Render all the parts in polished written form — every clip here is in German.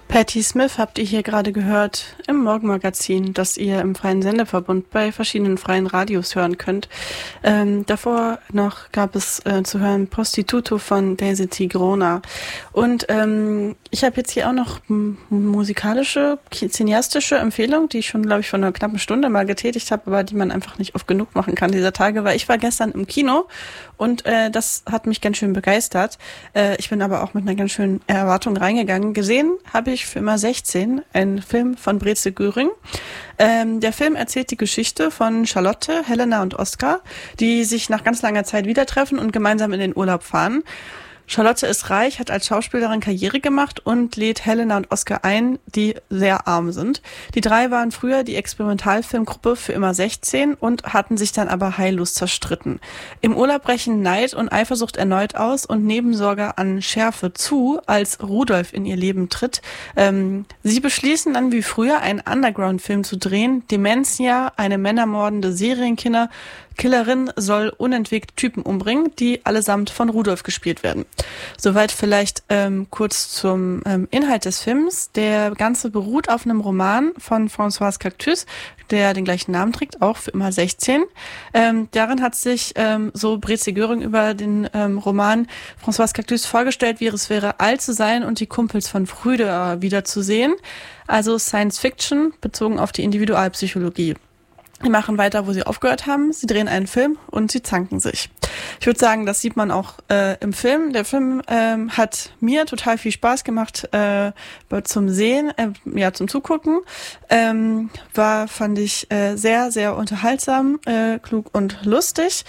Patti Smith habt ihr hier gerade gehört im Morgenmagazin, das ihr im freien Sendeverbund bei verschiedenen freien Radios hören könnt. Davor noch gab es zu hören Prostituto von Daisy Tigrona. Und ich habe jetzt hier auch noch musikalische, cineastische Empfehlung, die ich schon, glaube ich, vor einer knappen Stunde mal getätigt habe, aber die man einfach nicht oft genug machen kann dieser Tage, weil ich war gestern im Kino und das hat mich ganz schön begeistert. Ich bin aber auch mit einer ganz schönen Erwartung reingegangen. Gesehen habe ich für immer 16, ein Film von Breze Göring. Der Film erzählt die Geschichte von Charlotte, Helena und Oskar, die sich nach ganz langer Zeit wieder treffen und gemeinsam in den Urlaub fahren. Charlotte ist reich, hat als Schauspielerin Karriere gemacht und lädt Helena und Oskar ein, die sehr arm sind. Die drei waren früher die Experimentalfilmgruppe für immer 16 und hatten sich dann aber heillos zerstritten. Im Urlaub brechen Neid und Eifersucht erneut aus und Nebensorge an Schärfe zu, als Rudolf in ihr Leben tritt. Sie beschließen dann wie früher einen Underground-Film zu drehen. Dementia, eine männermordende Serienkillerin soll unentwegt Typen umbringen, die allesamt von Rudolf gespielt werden. Soweit vielleicht kurz zum Inhalt des Films. Der Ganze beruht auf einem Roman von Françoise Cactus, der den gleichen Namen trägt, auch für immer 16. Darin hat sich so Breze Göring über den Roman Françoise Cactus vorgestellt, wie es wäre, alt zu sein und die Kumpels von früher wiederzusehen. Also Science Fiction bezogen auf die Individualpsychologie. Die machen weiter, wo sie aufgehört haben. Sie drehen einen Film und sie zanken sich. Ich würde sagen, das sieht man auch im Film. Der Film hat mir total viel Spaß gemacht zum Sehen, zum Zugucken. Fand ich sehr, sehr unterhaltsam, klug und lustig.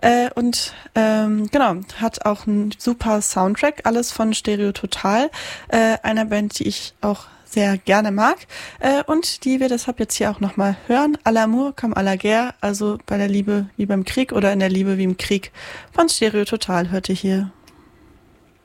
Hat auch einen super Soundtrack, alles von Stereo Total, einer Band, die ich auch sehr gerne mag und die wir deshalb jetzt hier auch nochmal hören. À l'amour comme à la guerre, also bei der Liebe wie beim Krieg oder in der Liebe wie im Krieg von Stereo Total hört ihr hier.